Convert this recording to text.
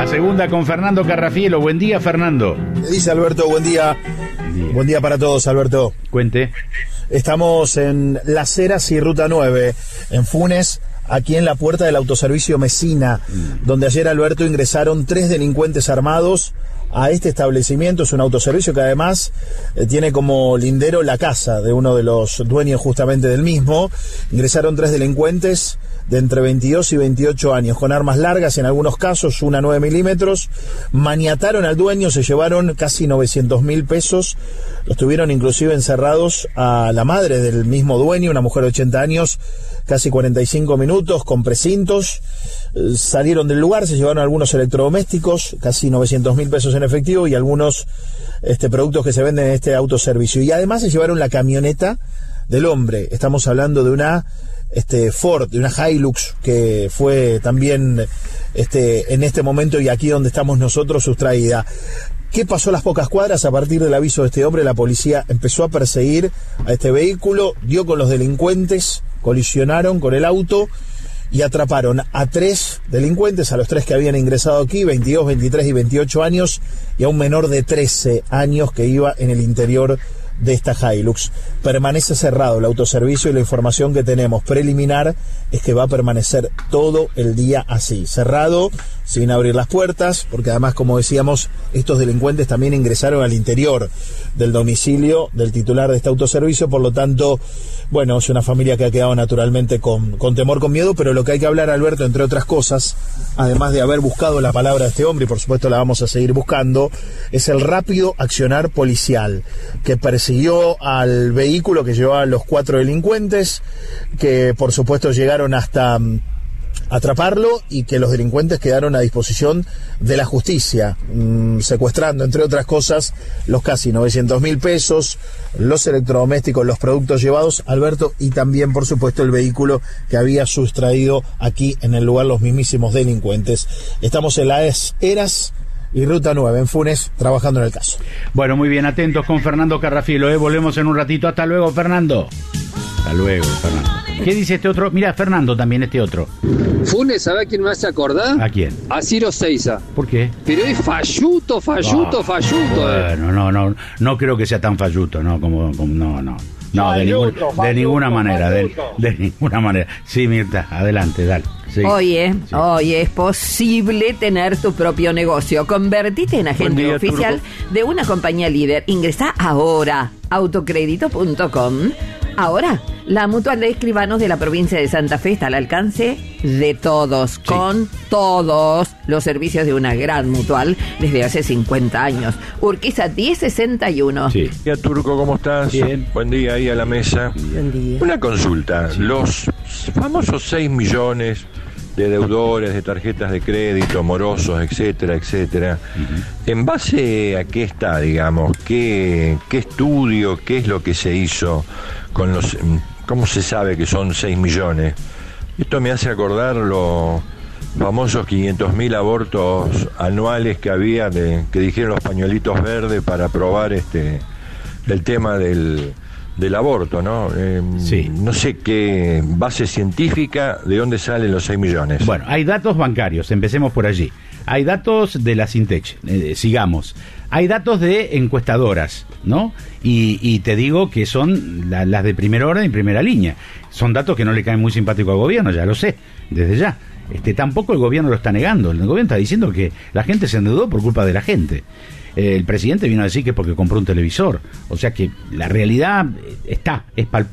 segunda con Fernando Carrafielo. Buen día, Fernando. ¿Qué dice Alberto? Buen día. Buen día para todos, Alberto. Cuente. Estamos en Las Heras y Ruta 9, en Funes, aquí en la puerta del autoservicio Mesina, donde ayer, Alberto, ingresaron 3 delincuentes armados a este establecimiento. Es un autoservicio que además tiene como lindero la casa de uno de los dueños justamente del mismo. Ingresaron 3 delincuentes de entre 22 y 28 años, con armas largas en algunos casos, una 9 milímetros, maniataron al dueño, se llevaron casi 900.000 pesos, los tuvieron inclusive encerrados a la madre del mismo dueño, una mujer de 80 años, casi 45 minutos, con precintos. Salieron del lugar, se llevaron algunos electrodomésticos, casi 900.000 pesos en efectivo y algunos productos que se venden en este autoservicio. Y además se llevaron la camioneta del hombre. Estamos hablando de una Ford, de una Hilux, que fue también en este momento y aquí donde estamos nosotros sustraída. ¿Qué pasó a las pocas cuadras? A partir del aviso de este hombre, la policía empezó a perseguir a este vehículo, dio con los delincuentes, colisionaron con el auto y atraparon a 3 delincuentes, a los 3 que habían ingresado aquí, 22, 23 y 28 años, y a un menor de 13 años que iba en el interior de esta Hilux. Permanece cerrado el autoservicio y la información que tenemos preliminar es que va a permanecer todo el día así, cerrado, sin abrir las puertas, porque además, como decíamos, estos delincuentes también ingresaron al interior del domicilio del titular de este autoservicio. Por lo tanto, bueno, es una familia que ha quedado naturalmente con temor, con miedo, pero lo que hay que hablar, Alberto, entre otras cosas, además de haber buscado la palabra de este hombre, y por supuesto la vamos a seguir buscando, es el rápido accionar policial que persiguió al vehículo que llevaba los 4 delincuentes, que por supuesto llegaron hasta atraparlo y que los delincuentes quedaron a disposición de la justicia, secuestrando, entre otras cosas, los casi 900.000 pesos, los electrodomésticos, los productos llevados, Alberto, y también, por supuesto, el vehículo que había sustraído aquí en el lugar los mismísimos delincuentes. Estamos en Las Heras y Ruta 9, en Funes, trabajando en el caso. Bueno, muy bien, atentos con Fernando Carrafielo, Volvemos en un ratito. Hasta luego, Fernando. Hasta luego, Fernando. ¿Qué dice este otro? Mira, Fernando también, este otro. Funes, ¿sabés quién me hace acordar? ¿A quién? A Ciro Seiza. ¿Por qué? Pero es falluto. Bueno, no creo que sea tan falluto, ¿no? No, de ninguna manera. Sí, Mirta, adelante, dale. Sí. Hoy es posible tener tu propio negocio. Convertite en agente oficial de una compañía líder. Ingresá ahora, autocrédito.com. Ahora, la Mutual de Escribanos de la provincia de Santa Fe está al alcance de todos, sí, con todos los servicios de una gran mutual desde hace 50 años. Urquiza 1061. Sí. Hola, Turco, ¿cómo estás? Bien. Buen día ahí a la mesa. Buen día. Una consulta. Sí. Los famosos 6 millones de deudores, de tarjetas de crédito, morosos, etcétera, etcétera. ¿En base a qué está, digamos? ¿Qué estudio? ¿Qué es lo que se hizo con los... ¿Cómo se sabe que son 6 millones? Esto me hace acordar los famosos 500.000 abortos anuales que había, que dijeron los pañuelitos verdes para aprobar el tema del aborto, ¿no? Sí. No sé qué base científica, de dónde salen los 6 millones. Bueno, hay datos bancarios, empecemos por allí. Hay datos de la Sintech, sigamos. Hay datos de encuestadoras, ¿no? Y te digo que son las de primer orden y primera línea. Son datos que no le caen muy simpáticos al gobierno, ya lo sé, desde ya. Tampoco el gobierno lo está negando. El gobierno está diciendo que la gente se endeudó por culpa de la gente. El presidente vino a decir que es porque compró un televisor. O sea que la realidad es palpable.